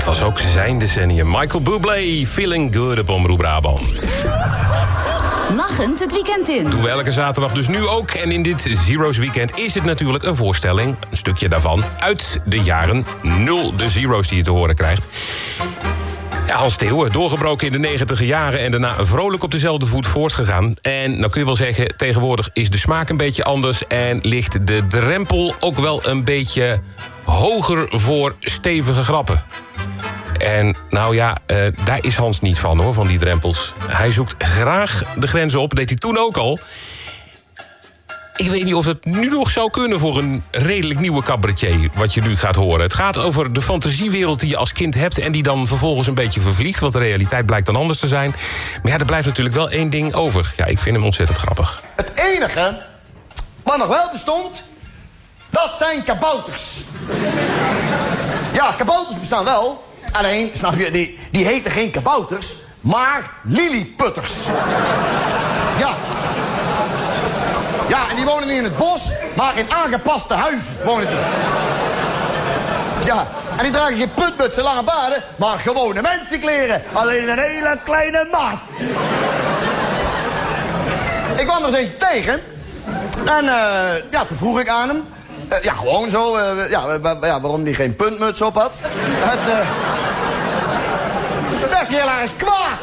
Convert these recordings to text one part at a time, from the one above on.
Dat was ook zijn decennium. Michael Bublé, Feeling Good op Omroep Brabant. Lachend het weekend in. Doen we elke zaterdag dus nu ook. En in dit Zero's Weekend is het natuurlijk een voorstelling, een stukje daarvan, uit de jaren 0, de Zero's die je te horen krijgt. Ja, Hans Theeuwen, doorgebroken in de 90e jaren en daarna vrolijk op dezelfde voet voortgegaan. En nou kun je wel zeggen, tegenwoordig is de smaak een beetje anders en ligt de drempel ook wel een beetje hoger voor stevige grappen. En nou ja, daar is Hans niet van, hoor, van die drempels. Hij zoekt graag de grenzen op, dat deed hij toen ook al. Ik weet niet of het nu nog zou kunnen voor een redelijk nieuwe cabaretier, wat je nu gaat horen. Het gaat over de fantasiewereld die je als kind hebt en die dan vervolgens een beetje vervliegt, want de realiteit blijkt dan anders te zijn. Maar ja, er blijft natuurlijk wel één ding over. Ja, ik vind hem ontzettend grappig. Het enige wat nog wel bestond, dat zijn kabouters. Ja, kabouters bestaan wel. Alleen, snap je, die heten geen kabouters, maar lilliputters. Ja. Ja, en die wonen niet in het bos, maar in aangepaste huizen wonen die. Ja, en die dragen geen putmutsen, lange baarden, maar gewone mensenkleren. Alleen een hele kleine maat. Ik kwam er eens eentje tegen. En ja, toen vroeg ik aan hem. Ja, gewoon zo. Waarom hij geen puntmuts op had. Toen werd hij heel erg kwaad.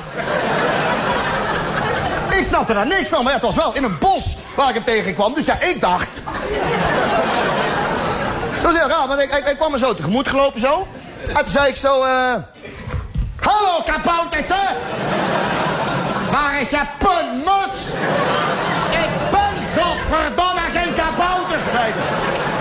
Ik snapte daar niks van, maar het was wel in een bos waar ik hem tegenkwam. Dus ja, ik dacht... Dat is heel raar, want ik kwam me zo tegemoet gelopen zo. En toen zei ik zo... Hallo, kaboutertje! Waar is je puntmuts? Ik ben godverdomme geen kabouter, zei hij.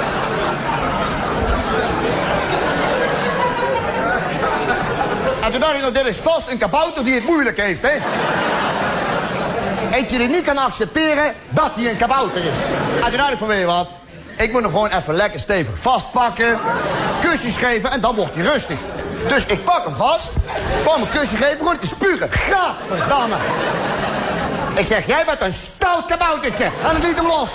En toen dacht ik, nou, dit is vast een kabouter die het moeilijk heeft, hè? Eentje die niet kan accepteren dat hij een kabouter is. En toen dacht ik van, weet je wat? Ik moet hem gewoon even lekker stevig vastpakken. Kusjes geven en dan wordt hij rustig. Dus ik pak hem vast. Kwam een kusje geven, begon ik te spugen. Gadverdamme. Ik zeg, jij bent een stout kaboutertje. En ik liet hem los.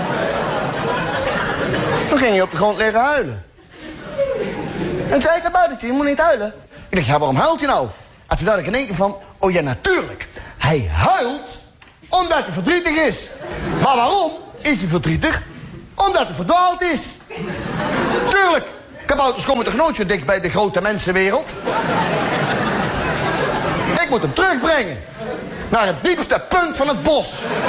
Toen ging hij op de grond liggen huilen. En toen zei ik, kaboutertje, je moet niet huilen. Ik dacht, ja, waarom huilt hij nou? En toen dacht ik in één keer van, oh ja, natuurlijk. Hij huilt omdat hij verdrietig is. Maar waarom is hij verdrietig? Omdat hij verdwaald is. Tuurlijk, kabouters komen toch nooit zo dicht bij de grote mensenwereld? Ik moet hem terugbrengen. Naar het diepste punt van het bos.